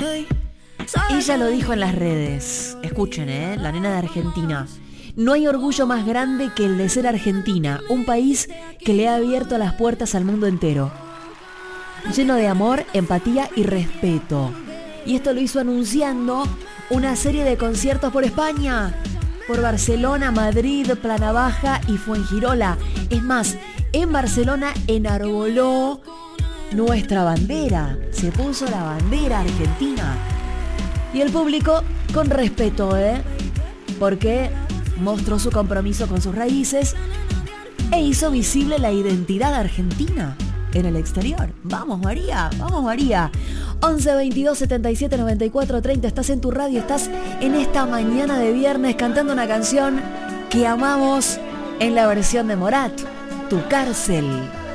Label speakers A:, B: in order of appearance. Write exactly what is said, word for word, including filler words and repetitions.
A: Ella lo dijo en las redes. Escuchen, ¿eh? La nena de Argentina. No hay orgullo más grande que el de ser Argentina, un país que le ha abierto las puertas al mundo entero. Lleno de amor, empatía y respeto. Y esto lo hizo anunciando una serie de conciertos por España, por Barcelona, Madrid, Plana Baja y Fuengirola. Es más, en Barcelona enarboló nuestra bandera, se puso la bandera argentina. Y el público con respeto, ¿eh? Porque mostró su compromiso con sus raíces e hizo visible la identidad argentina en el exterior. Vamos María, vamos María. once veintidós setenta y siete noventa y cuatro treinta, estás en tu radio, estás en esta mañana de viernes cantando una canción que amamos en la versión de Morat, Tu Cárcel.